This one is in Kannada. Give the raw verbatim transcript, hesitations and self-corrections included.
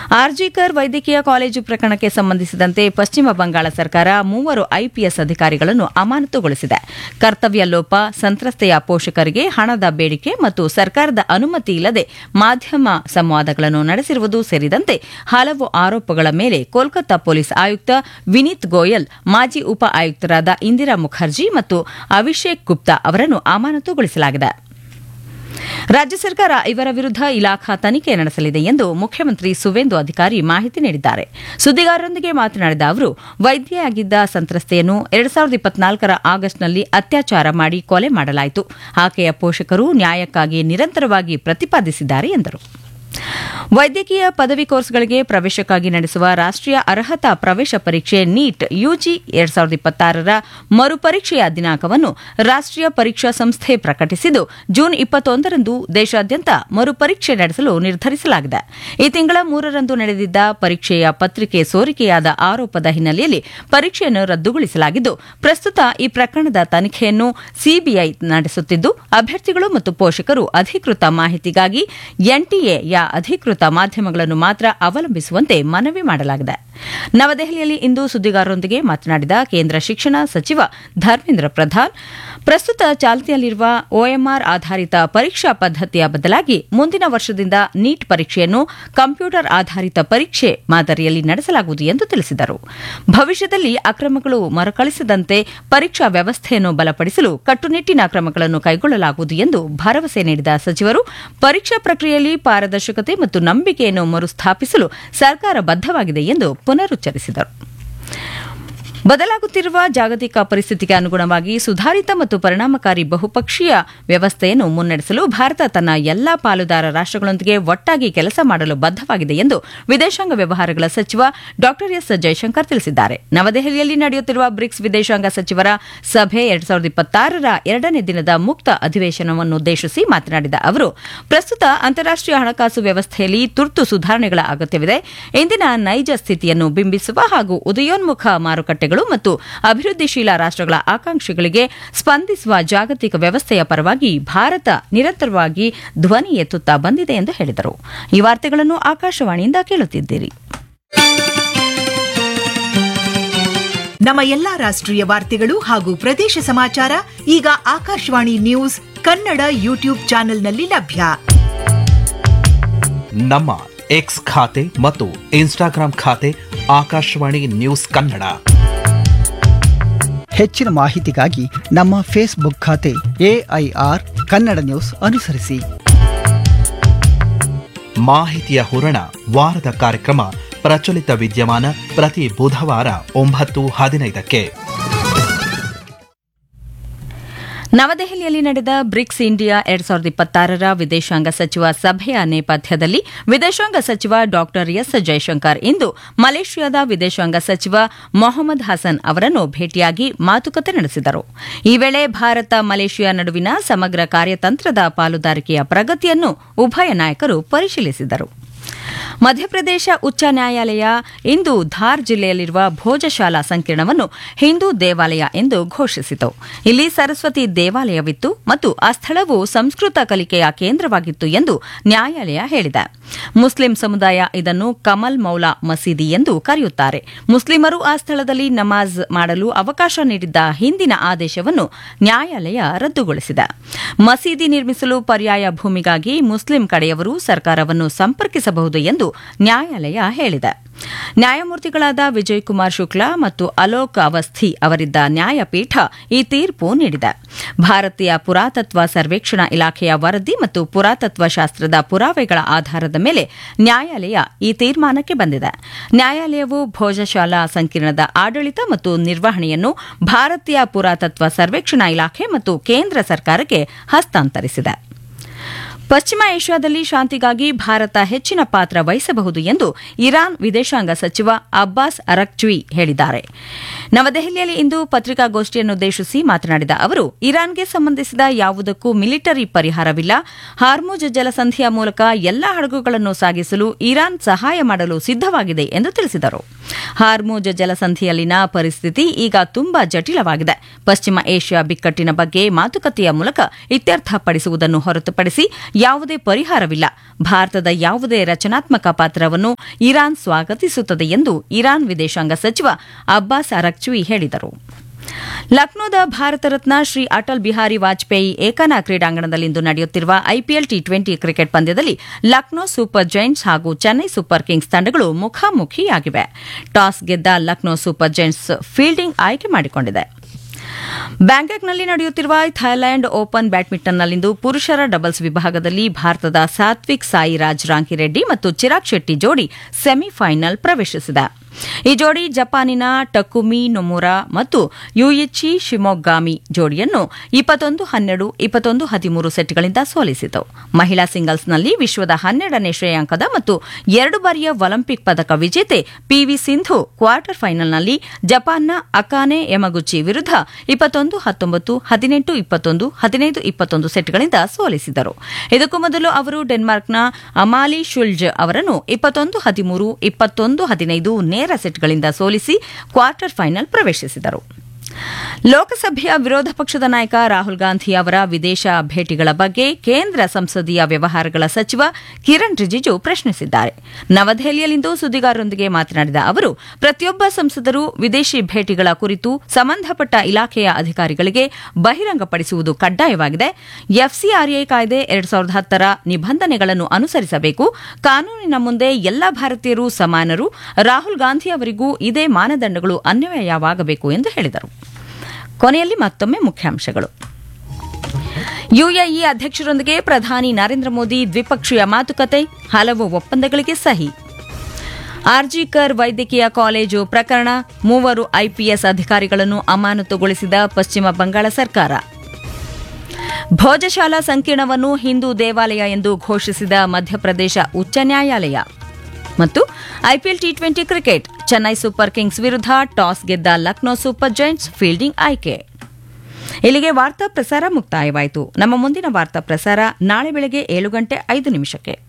ಆರ್ಜಿಕರ್ ವೈದ್ಯಕೀಯ ಕಾಲೇಜು ಪ್ರಕರಣಕ್ಕೆ ಸಂಬಂಧಿಸಿದಂತೆ ಪಶ್ಚಿಮ ಬಂಗಾಳ ಸರ್ಕಾರ ಮೂವರು ಐಪಿಎಸ್ ಅಧಿಕಾರಿಗಳನ್ನು ಅಮಾನತುಗೊಳಿಸಿದೆ. ಕರ್ತವ್ಯ ಲೋಪ, ಸಂತ್ರಸ್ತೆಯ ಪೋಷಕರಿಗೆ ಹಣದ ಬೇಡಿಕೆ ಮತ್ತು ಸರ್ಕಾರದ ಅನುಮತಿ ಇಲ್ಲದೆ ಮಾಧ್ಯಮ ಸಂವಾದಗಳನ್ನು ನಡೆಸಿರುವುದು ಸೇರಿದಂತೆ ಹಲವು ಆರೋಪಗಳ ಮೇಲೆ ಕೋಲ್ಕತ್ತಾ ಪೊಲೀಸ್ ಆಯುಕ್ತ ವಿನೀತ್ ಗೋಯಲ್, ಮಾಜಿ ಉಪ ಆಯುಕ್ತರಾದ ಇಂದಿರಾ ಮುಖರ್ಜಿ ಮತ್ತು ಅಭಿಷೇಕ್ ಗುಪ್ತಾ ಅವರನ್ನು ಅಮಾನತುಗೊಳಿಸಲಾಗಿದೆ. ರಾಜ್ಯ ಸರ್ಕಾರ ಇವರ ವಿರುದ್ಧ ಇಲಾಖಾ ತನಿಖೆ ನಡೆಸಲಿದೆ ಎಂದು ಮುಖ್ಯಮಂತ್ರಿ ಸುವೇಂದು ಅಧಿಕಾರಿ ಮಾಹಿತಿ ನೀಡಿದ್ದಾರೆ. ಸುದ್ದಿಗಾರರೊಂದಿಗೆ ಮಾತನಾಡಿದ ಅವರು, ವೈದ್ಯೆಯಾಗಿದ್ದ ಸಂತ್ರಸ್ತೆಯನ್ನು ಎರಡ್ ಸಾವಿರದ ಇಪ್ಪತ್ನಾಲ್ಕರ ಆಗಸ್ಟ್ನಲ್ಲಿ ಅತ್ಯಾಚಾರ ಮಾಡಿ ಕೊಲೆ ಮಾಡಲಾಯಿತು. ಆಕೆಯ ಪೋಷಕರು ನ್ಯಾಯಕ್ಕಾಗಿ ನಿರಂತರವಾಗಿ ಪ್ರತಿಪಾದಿಸಿದ್ದಾರೆ ಎಂದರು. ವೈದ್ಯಕೀಯ ಪದವಿ ಕೋರ್ಸ್ಗಳಿಗೆ ಪ್ರವೇಶಕ್ಕಾಗಿ ನಡೆಸುವ ರಾಷ್ಟೀಯ ಅರ್ಹತಾ ಪ್ರವೇಶ ಪರೀಕ್ಷೆ ನೀಟ್ ಯುಜಿ ಎರಡ್ ಸಾವಿರದ ಇಪ್ಪತ್ತಾರರ ಮರುಪರೀಕ್ಷೆಯ ದಿನಾಂಕವನ್ನು ರಾಷ್ಟೀಯ ಪರೀಕ್ಷಾ ಸಂಸ್ಥೆ ಪ್ರಕಟಿಸಿದ್ದು, ಜೂನ್ ಇಪ್ಪತ್ತೊಂದರಂದು ದೇಶಾದ್ಯಂತ ಮರುಪರೀಕ್ಷೆ ನಡೆಸಲು ನಿರ್ಧರಿಸಲಾಗಿದೆ. ಈ ತಿಂಗಳ ಮೂರರಂದು ನಡೆದಿದ್ದ ಪರೀಕ್ಷೆಯ ಪತ್ರಿಕೆ ಸೋರಿಕೆಯಾದ ಆರೋಪದ ಹಿನ್ನೆಲೆಯಲ್ಲಿ ಪರೀಕ್ಷೆಯನ್ನು ರದ್ದುಗೊಳಿಸಲಾಗಿದ್ದು, ಪ್ರಸ್ತುತ ಈ ಪ್ರಕರಣದ ತನಿಖೆಯನ್ನು ಸಿಬಿಐ ನಡೆಸುತ್ತಿದ್ದು, ಅಭ್ಯರ್ಥಿಗಳು ಮತ್ತು ಪೋಷಕರು ಅಧಿಕೃತ ಮಾಹಿತಿಗಾಗಿ ಎನ್ಟಿಎಯ ಅಧಿಕೃತ ಮಾಧ್ಯಮಗಳನ್ನು ಮಾತ್ರ ಅವಲಂಬಿಸುವಂತೆ ಮನವಿ ಮಾಡಲಾಗಿದೆ. ನವದೆಹಲಿಯಲ್ಲಿ ಇಂದು ಸುದ್ದಿಗಾರರೊಂದಿಗೆ ಮಾತನಾಡಿದ ಕೇಂದ್ರ ಶಿಕ್ಷಣ ಸಚಿವ ಧರ್ಮೇಂದ್ರ ಪ್ರಧಾನ್, ಪ್ರಸ್ತುತ ಚಾಲ್ತಿಯಲ್ಲಿರುವ ಒಎಂಆರ್ ಆಧಾರಿತ ಪರೀಕ್ಷಾ ಪದ್ದತಿಯ ಬದಲಾಗಿ ಮುಂದಿನ ವರ್ಷದಿಂದ ನೀಟ್ ಪರೀಕ್ಷೆಯನ್ನು ಕಂಪ್ಯೂಟರ್ ಆಧಾರಿತ ಪರೀಕ್ಷೆ ಮಾದರಿಯಲ್ಲಿ ನಡೆಸಲಾಗುವುದು ಎಂದು ತಿಳಿಸಿದರು. ಭವಿಷ್ಯದಲ್ಲಿ ಅಕ್ರಮಗಳು ಮರುಕಳಿಸದಂತೆ ಪರೀಕ್ಷಾ ವ್ಯವಸ್ಥೆಯನ್ನು ಬಲಪಡಿಸಲು ಕಟ್ಟುನಿಟ್ಟಿನ ಕ್ರಮಗಳನ್ನು ಕೈಗೊಳ್ಳಲಾಗುವುದು ಎಂದು ಭರವಸೆ ನೀಡಿದ ಸಚಿವರು, ಪರೀಕ್ಷಾ ಪ್ರಕ್ರಿಯೆಯಲ್ಲಿ ಪಾರದರ್ಶಕತೆ ಮತ್ತು ನಂಬಿಕೆಯನ್ನು ಮರುಸ್ಥಾಪಿಸಲು ಸರ್ಕಾರ ಬದ್ಧವಾಗಿದೆ ಎಂದು ಪುನರುಚ್ಚರಿಸಿದರು. ಬದಲಾಗುತ್ತಿರುವ ಜಾಗತಿಕ ಪರಿಸ್ಥಿತಿಗೆ ಅನುಗುಣವಾಗಿ ಸುಧಾರಿತ ಮತ್ತು ಪರಿಣಾಮಕಾರಿ ಬಹುಪಕ್ಷೀಯ ವ್ಯವಸ್ಥೆಯನ್ನು ಮುನ್ನಡೆಸಲು ಭಾರತ ತನ್ನ ಎಲ್ಲಾ ಪಾಲುದಾರ ರಾಷ್ಟಗಳೊಂದಿಗೆ ಒಟ್ಟಾಗಿ ಕೆಲಸ ಮಾಡಲು ಬದ್ಧವಾಗಿದೆ ಎಂದು ವಿದೇಶಾಂಗ ವ್ಯವಹಾರಗಳ ಸಚಿವ ಡಾ ಎಸ್ ಜೈಶಂಕರ್ ತಿಳಿಸಿದ್ದಾರೆ. ನವದೆಹಲಿಯಲ್ಲಿ ನಡೆಯುತ್ತಿರುವ ಬ್ರಿಕ್ಸ್ ವಿದೇಶಾಂಗ ಸಚಿವರ ಸಭೆ ಎರಡ್ ಸಾವಿರದ ಇಪ್ಪತ್ತಾರರ ಎರಡನೇ ದಿನದ ಮುಕ್ತ ಅಧಿವೇಶನವನ್ನುದ್ದೇಶಿಸಿ ಮಾತನಾಡಿದ ಅವರು, ಪ್ರಸ್ತುತ ಅಂತಾರಾಷ್ಟೀಯ ಹಣಕಾಸು ವ್ಯವಸ್ಥೆಯಲ್ಲಿ ತುರ್ತು ಸುಧಾರಣೆಗಳ ಅಗತ್ಯವಿದೆ. ಇಂದಿನ ನೈಜ ಸ್ಥಿತಿಯನ್ನು ಬಿಂಬಿಸುವ ಹಾಗೂ ಉದಯೋನ್ಮುಖ ಮಾರುಕಟ್ಟೆಗಳು ಮತ್ತು ಅಭಿವೃದ್ಧಿಶೀಲ ರಾಷ್ಟಗಳ ಆಕಾಂಕ್ಷೆಗಳಿಗೆ ಸ್ಪಂದಿಸುವ ಜಾಗತಿಕ ವ್ಯವಸ್ಥೆಯ ಪರವಾಗಿ ಭಾರತ ನಿರಂತರವಾಗಿ ಧ್ವನಿ ಎತ್ತುತ್ತಾ ಬಂದಿದೆ ಎಂದು ಹೇಳಿದರು. ಈ ವಾರ್ತೆಗಳನ್ನು ಆಕಾಶವಾಣಿಯಿಂದ ಕೇಳುತ್ತಿದ್ದೀರಿ. ನಮ್ಮ ಎಲ್ಲಾ ರಾಷ್ಟ್ರೀಯ ವಾರ್ತೆಗಳು ಹಾಗೂ ಪ್ರದೇಶ ಸಮಾಚಾರ ಈಗ ಆಕಾಶವಾಣಿ ನ್ಯೂಸ್ ಕನ್ನಡ ಯೂಟ್ಯೂಬ್ ಚಾನೆಲ್ನಲ್ಲಿ ಲಭ್ಯ. ನಮ್ಮ ಎಕ್ಸ್ ಖಾತೆ ಮತ್ತು ಇನ್ಸ್ಟಾಗ್ರಾಂ ಖಾತೆ ಆಕಾಶವಾಣಿ ನ್ಯೂಸ್ ಕನ್ನಡ. ಹೆಚ್ಚಿನ ಮಾಹಿತಿಗಾಗಿ ನಮ್ಮ ಫೇಸ್ಬುಕ್ ಖಾತೆ ಎಐಆರ್ ಕನ್ನಡ ನ್ಯೂಸ್ ಅನುಸರಿಸಿ. ಮಾಹಿತಿಯ ಹೂರಣ ವಾರದ ಕಾರ್ಯಕ್ರಮ ಪ್ರಚಲಿತ ವಿದ್ಯಮಾನ ಪ್ರತಿ ಬುಧವಾರ ಒಂಬತ್ತು ಹದಿನೈದಕ್ಕೆ. ನವದೆಹಲಿಯಲ್ಲಿ ನಡೆದ ಬ್ರಿಕ್ಸ್ ಇಂಡಿಯಾ ಎರಡ್ ಸಾವಿರದ ಇಪ್ಪತ್ತಾರರ ವಿದೇಶಾಂಗ ಸಚಿವ ಸಭೆಯ ನೇಪಥ್ಯದಲ್ಲಿ ವಿದೇಶಾಂಗ ಸಚಿವ ಡಾ ಎಸ್ ಜೈಶಂಕರ್ ಇಂದು ಮಲೇಷ್ಯಾದ ವಿದೇಶಾಂಗ ಸಚಿವ ಮೊಹಮ್ಮದ್ ಹಸನ್ ಅವರನ್ನು ಭೇಟಿಯಾಗಿ ಮಾತುಕತೆ ನಡೆಸಿದರು. ಈ ವೇಳೆ ಭಾರತ ಮಲೇಷ್ಯಾ ನಡುವಿನ ಸಮಗ್ರ ಕಾರ್ಯತಂತ್ರದ ಪಾಲುದಾರಿಕೆಯ ಪ್ರಗತಿಯನ್ನು ಉಭಯ ನಾಯಕರು ಪರಿಶೀಲಿಸಿದರು. ಮಧ್ಯಪ್ರದೇಶ ಉಚ್ಚ ನ್ಯಾಯಾಲಯ ಇಂದು ಧಾರ್ ಜಿಲ್ಲೆಯಲ್ಲಿರುವ ಭೋಜಶಾಲಾ ಸಂಕೀರ್ಣವನ್ನು ಹಿಂದೂ ದೇವಾಲಯ ಎಂದು ಘೋಷಿಸಿತು. ಇಲ್ಲಿ ಸರಸ್ವತಿ ದೇವಾಲಯವಿತ್ತು ಮತ್ತು ಆ ಸ್ಥಳವು ಸಂಸ್ಕೃತ ಕಲಿಕೆಯ ಕೇಂದ್ರವಾಗಿತ್ತು ಎಂದು ನ್ಯಾಯಾಲಯ ಹೇಳಿದೆ. ಮುಸ್ಲಿಂ ಸಮುದಾಯ ಇದನ್ನು ಕಮಲ್ ಮೌಲಾ ಮಸೀದಿ ಎಂದು ಕರೆಯುತ್ತಾರೆ. ಮುಸ್ಲಿಮರು ಆ ಸ್ಥಳದಲ್ಲಿ ನಮಾಜ್ ಮಾಡಲು ಅವಕಾಶ ನೀಡಿದ್ದ ಹಿಂದಿನ ಆದೇಶವನ್ನು ನ್ಯಾಯಾಲಯ ರದ್ದುಗೊಳಿಸಿದೆ. ಮಸೀದಿ ನಿರ್ಮಿಸಲು ಪರ್ಯಾಯ ಭೂಮಿಗಾಗಿ ಮುಸ್ಲಿಂ ಕಡೆಯವರು ಸರ್ಕಾರವನ್ನು ಸಂಪರ್ಕಿಸಬಹುದು ಎಂದು ನ್ಯಾಯಾಲಯ ಹೇಳಿದೆ. ನ್ಯಾಯಮೂರ್ತಿಗಳಾದ ವಿಜಯ್ ಕುಮಾರ್ ಶುಕ್ಲಾ ಮತ್ತು ಅಲೋಕ್ ಅವಸ್ಥಿ ಅವರಿದ್ದ ನ್ಯಾಯಪೀಠ ಈ ತೀರ್ಪು ನೀಡಿದೆ. ಭಾರತೀಯ ಪುರಾತತ್ವ ಸರ್ವೇಕ್ಷಣಾ ಇಲಾಖೆಯ ವರದಿ ಮತ್ತು ಪುರಾತತ್ವ ಶಾಸ್ತ್ರದ ಪುರಾವೆಗಳ ಆಧಾರದ ಮೇಲೆ ನ್ಯಾಯಾಲಯ ಈ ತೀರ್ಮಾನಕ್ಕೆ ಬಂದಿದೆ. ನ್ಯಾಯಾಲಯವು ಭೋಜಶಾಲಾ ಸಂಕೀರ್ಣದ ಆಡಳಿತ ಮತ್ತು ನಿರ್ವಹಣೆಯನ್ನು ಭಾರತೀಯ ಪುರಾತತ್ವ ಸರ್ವೇಕ್ಷಣಾ ಇಲಾಖೆ ಮತ್ತು ಕೇಂದ್ರ ಸರ್ಕಾರಕ್ಕೆ ಹಸ್ತಾಂತರಿಸಿದೆ. ಪಶ್ಚಿಮ ಏಷ್ಯಾದಲ್ಲಿ ಶಾಂತಿಗಾಗಿ ಭಾರತ ಹೆಚ್ಚಿನ ಪಾತ್ರ ವಹಿಸಬಹುದು ಎಂದು ಇರಾನ್ ವಿದೇಶಾಂಗ ಸಚಿವ ಅಬ್ಬಾಸ್ ಅರಕ್ಚಿ ಹೇಳಿದ್ದಾರೆ. ನವದೆಹಲಿಯಲ್ಲಿ ಇಂದು ಪತ್ರಿಕಾಗೋಷ್ಠಿಯನ್ನುದ್ದೇಶಿಸಿ ಮಾತನಾಡಿದ ಅವರು, ಇರಾನ್ಗೆ ಸಂಬಂಧಿಸಿದ ಯಾವುದಕ್ಕೂ ಮಿಲಿಟರಿ ಪರಿಹಾರವಿಲ್ಲ. ಹಾರ್ಮುಜ್ ಜಲಸಂಧಿಯ ಮೂಲಕ ಎಲ್ಲಾ ಹಡಗುಗಳನ್ನು ಸಾಗಿಸಲು ಇರಾನ್ ಸಹಾಯ ಮಾಡಲು ಸಿದ್ದವಾಗಿದೆ ಎಂದು ತಿಳಿಸಿದರು. ಹಾರ್ಮುಜ್ ಜಲಸಂಧಿಯಲ್ಲಿನ ಪರಿಸ್ಥಿತಿ ಈಗ ತುಂಬಾ ಜಟಿಲವಾಗಿದೆ. ಪಶ್ಚಿಮ ಏಷ್ಯಾ ಬಿಕ್ಕಟ್ಟಿನ ಬಗ್ಗೆ ಮಾತುಕತೆಯ ಮೂಲಕ ಇತ್ಯರ್ಥಪಡಿಸುವುದನ್ನು ಹೊರತುಪಡಿಸಿ ಯಾವುದೇ ಪರಿಹಾರವಿಲ್ಲ. ಭಾರತದ ಯಾವುದೇ ರಚನಾತ್ಮಕ ಪಾತ್ರವನ್ನು ಇರಾನ್ ಸ್ವಾಗತಿಸುತ್ತದೆ ಎಂದು ಇರಾನ್ ವಿದೇಶಾಂಗ ಸಚಿವ ಅಬ್ಬಾಸ್ ಅರಕ್ಚಿ ಹೇಳಿದರು. ಲಕ್ನೋದ ಭಾರತ ರತ್ನ ಶ್ರೀ ಅಟಲ್ ಬಿಹಾರಿ ವಾಜಪೇಯಿ ಏಕನಾ ಕ್ರೀಡಾಂಗಣದಲ್ಲಿಂದು ನಡೆಯುತ್ತಿರುವ ಐಪಿಎಲ್ ಟಿ ಟ್ವೆಂಟಿ ಕ್ರಿಕೆಟ್ ಪಂದ್ಯದಲ್ಲಿ ಲಕ್ನೋ ಸೂಪರ್ ಜೈಂಟ್ಸ್ ಹಾಗೂ ಚೆನ್ನೈ ಸೂಪರ್ ಕಿಂಗ್ಸ್ ತಂಡಗಳು ಮುಖಾಮುಖಿಯಾಗಿವೆ. ಟಾಸ್ ಗೆದ್ದ ಲಕ್ನೋ ಸೂಪರ್ ಜೈಂಟ್ಸ್ ಫೀಲ್ಡಿಂಗ್ ಆಯ್ಕೆ ಮಾಡಿಕೊಂಡಿದೆ. ಬ್ಯಾಂಕಾಕ್ನಲ್ಲಿ ನಡೆಯುತ್ತಿರುವ ಥೈಲ್ಯಾಂಡ್ ಓಪನ್ ಬ್ಯಾಡ್ಮಿಂಟನ್ನಲ್ಲಿಂದು ಪುರುಷರ ಡಬಲ್ಸ್ ವಿಭಾಗದಲ್ಲಿ ಭಾರತದ ಸಾತ್ವಿಕ್ ಸಾಯಿರಾಜ್ ರಾಂಕಿರೆಡ್ಡಿ ಮತ್ತು ಚಿರಾಗ್ ಶೆಟ್ಟಿ ಜೋಡಿ ಸೆಮಿಫೈನಲ್ ಪ್ರವೇಶಿಸಿದೆ. ಈ ಜೋಡಿ ಜಪಾನಿನ ಟಕುಮಿ ನೊಮುರಾ ಮತ್ತು ಯುಯಿಚಿ ಶಿಮೊಗ್ಗಾಮಿ ಜೋಡಿಯನ್ನು ಇಪ್ಪತ್ತೊಂದು ಹನ್ನೆರಡು ಇಪ್ಪತ್ತೊಂದು ಹದಿಮೂರು ಸೆಟ್ಗಳಿಂದ ಸೋಲಿಸಿತು. ಮಹಿಳಾ ಸಿಂಗಲ್ಸ್ನಲ್ಲಿ ವಿಶ್ವದ ಹನ್ನೆರಡನೇ ಶ್ರೇಯಾಂಕದ ಮತ್ತು ಎರಡು ಬಾರಿಯ ಒಲಿಂಪಿಕ್ ಪದಕ ವಿಜೇತೆ ಪಿವಿ ಸಿಂಧು ಕ್ವಾರ್ಟರ್ ಫೈನಲ್ನಲ್ಲಿ ಜಪಾನ್ನ ಅಕಾನೆ ಯಮಗುಚಿ ವಿರುದ್ಧ ಇಪ್ಪತ್ತೊಂದು ಹತ್ತೊಂಬತ್ತು ಹದಿನೆಂಟು ಇಪ್ಪತ್ತೊಂದು ಹದಿನೈದು ಇಪ್ಪತ್ತೊಂದು ಸೆಟ್ಗಳಿಂದ ಸೋಲಿಸಿದರು. ಇದಕ್ಕೂ ಮೊದಲು ಅವರು ಡೆನ್ಮಾರ್ಕ್ನ ಅಮಾಲಿ ಶುಲ್ಜ್ ಅವರನ್ನು ಇಪ್ಪತ್ತೊಂದು ಹದಿಮೂರು ಇಪ್ಪತ್ತೊಂದು ಹದಿನೈದು ನೇರ ಸೆಟ್ಗಳಿಂದ ಸೋಲಿಸಿ ಕ್ವಾರ್ಟರ್ ಫೈನಲ್ ಪ್ರವೇಶಿಸಿದರು. ಲೋಕಸಭೆಯ ವಿರೋಧ ಪಕ್ಷದ ನಾಯಕ ರಾಹುಲ್ ಗಾಂಧಿ ಅವರ ವಿದೇಶ ಭೇಟಿಗಳ ಬಗ್ಗೆ ಕೇಂದ್ರ ಸಂಸದೀಯ ವ್ಯವಹಾರಗಳ ಸಚಿವ ಕಿರಣ್ ರಿಜಿಜು ಪ್ರಶ್ನಿಸಿದ್ದಾರೆ. ನವದೆಹಲಿಯಲ್ಲಿಂದು ಸುದ್ದಿಗಾರರೊಂದಿಗೆ ಮಾತನಾಡಿದ ಅವರು, ಪ್ರತಿಯೊಬ್ಬ ಸಂಸದರು ವಿದೇಶಿ ಭೇಟಿಗಳ ಕುರಿತು ಸಂಬಂಧಪಟ್ಟ ಇಲಾಖೆಯ ಅಧಿಕಾರಿಗಳಿಗೆ ಬಹಿರಂಗಪಡಿಸುವುದು ಕಡ್ಡಾಯವಾಗಿದೆ. ಎಫ್ಸಿಆರ್ಎ ಕಾಯ್ದೆ ಎರಡ್ ಸಾವಿರದ ಹತ್ತರ ನಿಬಂಧನೆಗಳನ್ನು ಅನುಸರಿಸಬೇಕು. ಕಾನೂನಿನ ಮುಂದೆ ಎಲ್ಲ ಭಾರತೀಯರು ಸಮಾನರು. ರಾಹುಲ್ ಗಾಂಧಿ ಅವರಿಗೂ ಇದೇ ಮಾನದಂಡಗಳು ಅನ್ವಯವಾಗಬೇಕು ಎಂದು ಹೇಳಿದರು. ಕೊನೆಯಲ್ಲಿ ಮತ್ತೊಮ್ಮೆ ಮುಖ್ಯಾಂಶಗಳು. ಯುಎಇ ಅಧ್ಯಕ್ಷರೊಂದಿಗೆ ಪ್ರಧಾನಿ ನರೇಂದ್ರ ಮೋದಿ ದ್ವಿಪಕ್ಷೀಯ ಮಾತುಕತೆ, ಹಲವು ಒಪ್ಪಂದಗಳಿಗೆ ಸಹಿ. ಆರ್ಜಿಕರ್ ವೈದ್ಯಕೀಯ ಕಾಲೇಜು ಪ್ರಕರಣ, ಮೂವರು ಐಪಿಎಸ್ ಅಧಿಕಾರಿಗಳನ್ನು ಅಮಾನತುಗೊಳಿಸಿದ ಪಶ್ಚಿಮ ಬಂಗಾಳ ಸರ್ಕಾರ. ಭೋಜಶಾಲಾ ಸಂಕೀರ್ಣವನ್ನು ಹಿಂದೂ ದೇವಾಲಯ ಎಂದು ಘೋಷಿಸಿದ ಮಧ್ಯಪ್ರದೇಶ ಉಚ್ಚ ನ್ಯಾಯಾಲಯ. ಮತ್ತು IPL T twenty cricket, Chennai super Kings ವಿರುದ್ಧ ಟಾಸ್ ಗೆದ್ದ ಲಕ್ನೋ ಸೂಪರ್ ಜೈಂಟ್ಸ್ ಫೀಲ್ಡಿಂಗ್ ಆಯ್ಕೆ. ಇಲ್ಲಿಗೆ ವಾರ್ತಾ ಪ್ರಸಾರ ಮುಕ್ತಾಯವಾಯಿತು. ನಮ್ಮ ಮುಂದಿನ ವಾರ್ತಾ ಪ್ರಸಾರ ನಾಳೆ ಬೆಳಗ್ಗೆ ಏಳು ಗಂಟೆ ಐದು ನಿಮಿಷಕ್ಕೆ.